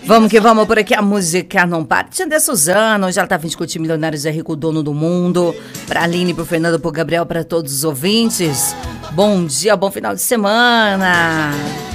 Vamos que vamos, por aqui a música não para. Xandé Suzano, já tá 20 milionários, é rico, dono do mundo. Pra Aline, pro Fernando, pro Gabriel, pra todos os ouvintes. Bom dia, bom final de semana.